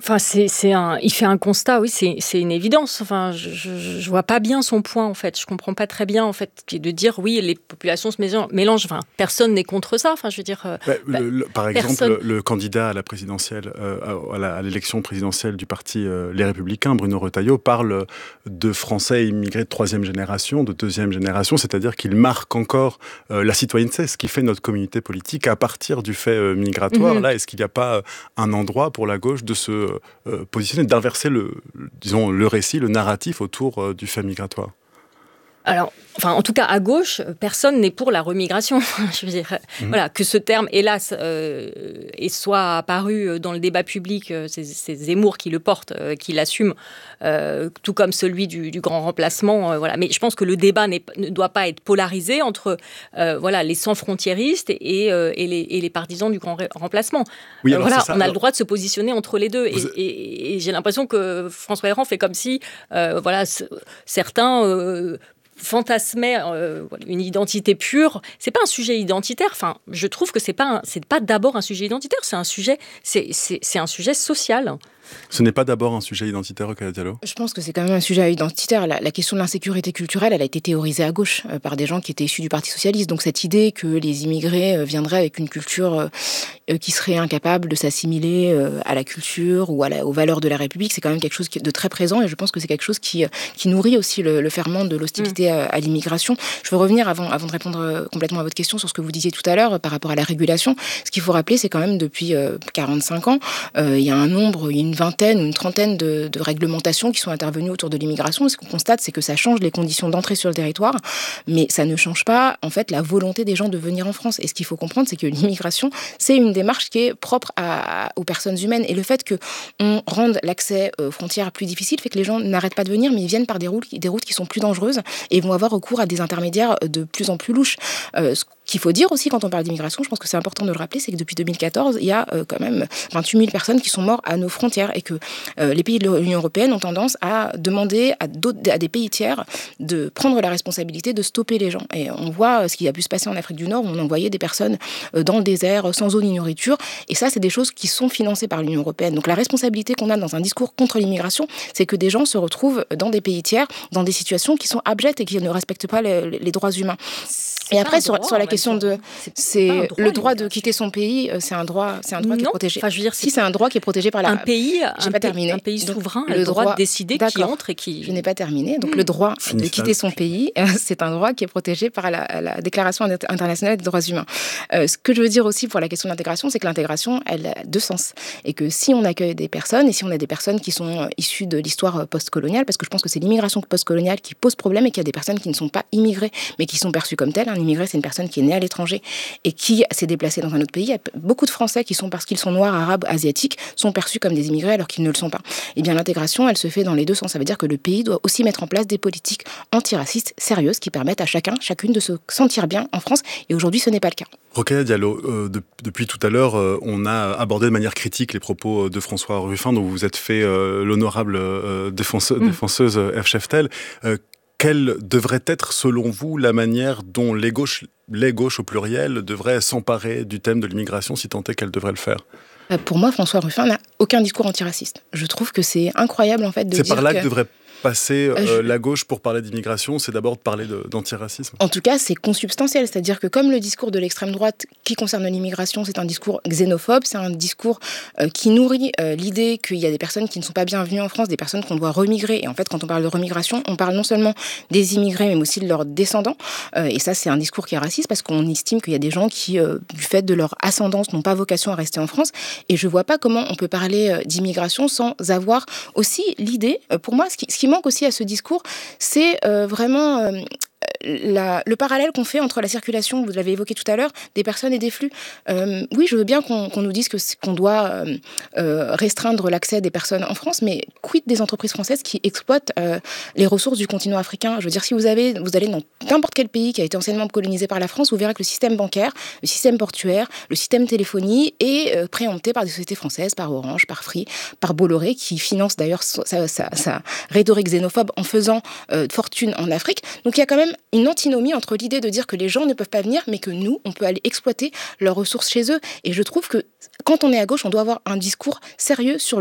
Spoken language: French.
Enfin, il fait un constat, oui, c'est une évidence. Enfin, je vois pas bien son point, en fait. Je comprends pas très bien, en fait, de dire, oui, les populations se mélangent. Enfin, personne n'est contre ça. Enfin, je veux dire... par exemple, personne... le candidat à la présidentielle, à l'élection présidentielle du parti Les Républicains, Bruno Retailleau, parle de Français immigrés de troisième génération, de deuxième génération, c'est-à-dire qu'il marque encore la citoyenneté, ce qui fait notre communauté politique à partir du fait migratoire. Là, est-ce qu'il n'y a pas un endroit pour la gauche de se positionner, d'inverser le récit, le narratif autour du fait migratoire? Alors, enfin, en tout cas, à gauche, personne n'est pour la remigration. Je veux dire, voilà, que ce terme, hélas, soit apparu dans le débat public, c'est Zemmour qui le porte, qui l'assume, tout comme celui du grand remplacement. Voilà. Mais je pense que le débat ne doit pas être polarisé entre les sans-frontiéristes et les partisans du grand remplacement. Oui, on a le droit de se positionner entre les deux. Et j'ai l'impression que François Héran fait comme si certains... fantasmait une identité pure. C'est pas un sujet identitaire. Enfin, je trouve que c'est pas d'abord un sujet identitaire. C'est un sujet social. Ce n'est pas d'abord un sujet identitaire, Rokhaya Diallo? Je pense que c'est quand même un sujet identitaire. La question de l'insécurité culturelle, elle a été théorisée à gauche par des gens qui étaient issus du Parti socialiste. Donc cette idée que les immigrés viendraient avec une culture qui serait incapable de s'assimiler à la culture ou aux valeurs de la République, c'est quand même quelque chose de très présent. Et je pense que c'est quelque chose qui nourrit aussi le ferment de l'hostilité à l'immigration. Je veux revenir, avant de répondre complètement à votre question, sur ce que vous disiez tout à l'heure par rapport à la régulation. Ce qu'il faut rappeler, c'est quand même depuis 45 ans, il y a une vingtaine ou une trentaine de réglementations qui sont intervenues autour de l'immigration. Et ce qu'on constate, c'est que ça change les conditions d'entrée sur le territoire, mais ça ne change pas, en fait, la volonté des gens de venir en France. Et ce qu'il faut comprendre, c'est que l'immigration, c'est une démarche qui est propre aux personnes humaines. Et le fait qu'on rende l'accès aux frontières plus difficile fait que les gens n'arrêtent pas de venir, mais ils viennent par des routes qui sont plus dangereuses et vont avoir recours à des intermédiaires de plus en plus louches. Ce qu'il faut dire aussi quand on parle d'immigration, je pense que c'est important de le rappeler, c'est que depuis 2014, il y a quand même 28 000 personnes qui sont mortes à nos frontières et que les pays de l'Union européenne ont tendance à demander à des pays tiers de prendre la responsabilité de stopper les gens. Et on voit ce qui a pu se passer en Afrique du Nord où on envoyait des personnes dans le désert, sans eau ni nourriture. Et ça, c'est des choses qui sont financées par l'Union européenne. Donc la responsabilité qu'on a dans un discours contre l'immigration, c'est que des gens se retrouvent dans des pays tiers, dans des situations qui sont abjectes et qui ne respectent pas les droits humains. Et après, sur la question c'est le droit de quitter son pays, c'est un droit qui est protégé. Enfin, je veux dire, si c'est un droit qui est protégé par un pays souverain a le droit de décider qui entre et qui. Je n'ai pas terminé. Donc le droit de quitter son pays, c'est un droit qui est protégé par la Déclaration internationale des droits humains. Ce que je veux dire aussi pour la question de l'intégration, c'est que l'intégration, elle a deux sens, et que si on accueille des personnes et si on a des personnes qui sont issues de l'histoire postcoloniale, parce que je pense que c'est l'immigration postcoloniale qui pose problème et qu'il y a des personnes qui ne sont pas immigrées mais qui sont perçues comme telles. Un immigré, c'est une personne qui est née à l'étranger et qui s'est déplacée dans un autre pays. Il y a beaucoup de Français qui sont, parce qu'ils sont noirs, arabes, asiatiques, sont perçus comme des immigrés alors qu'ils ne le sont pas. Eh bien, l'intégration, elle se fait dans les deux sens. Ça veut dire que le pays doit aussi mettre en place des politiques antiracistes sérieuses qui permettent à chacune de se sentir bien en France. Et aujourd'hui, ce n'est pas le cas. Rokhaya Diallo, depuis tout à l'heure, on a abordé de manière critique les propos de François Ruffin, dont vous vous êtes fait l'honorable défenseuse F. Cheftel. Quelle devrait être, selon vous, la manière dont les gauches au pluriel devraient s'emparer du thème de l'immigration, si tant est qu'elles devraient le faire? Pour moi, François Ruffin n'a aucun discours antiraciste. Je trouve que c'est incroyable, en fait, de dire que... C'est par là que devrait passer la gauche pour parler d'immigration, c'est d'abord de parler d'antiracisme. En tout cas, c'est consubstantiel, c'est-à-dire que comme le discours de l'extrême droite qui concerne l'immigration, c'est un discours xénophobe, c'est un discours qui nourrit l'idée qu'il y a des personnes qui ne sont pas bienvenues en France, des personnes qu'on doit remigrer. Et en fait, quand on parle de remigration, on parle non seulement des immigrés, mais aussi de leurs descendants. Et ça, c'est un discours qui est raciste parce qu'on estime qu'il y a des gens qui, du fait de leur ascendance, n'ont pas vocation à rester en France. Et je vois pas comment on peut parler d'immigration sans avoir aussi l'idée, pour moi, ce qui manque aussi à ce discours, c'est vraiment le parallèle qu'on fait entre la circulation, vous l'avez évoqué tout à l'heure, des personnes et des flux. Oui, je veux bien qu'on nous dise qu'on doit restreindre l'accès des personnes en France, mais quid des entreprises françaises qui exploitent les ressources du continent africain? Je veux dire, si vous allez dans n'importe quel pays qui a été anciennement colonisé par la France, vous verrez que le système bancaire, le système portuaire, le système téléphonie est préempté par des sociétés françaises, par Orange, par Free, par Bolloré, qui finance d'ailleurs sa rhétorique xénophobe en faisant fortune en Afrique. Donc il y a quand même une antinomie entre l'idée de dire que les gens ne peuvent pas venir, mais que nous, on peut aller exploiter leurs ressources chez eux. Et je trouve que quand on est à gauche, on doit avoir un discours sérieux sur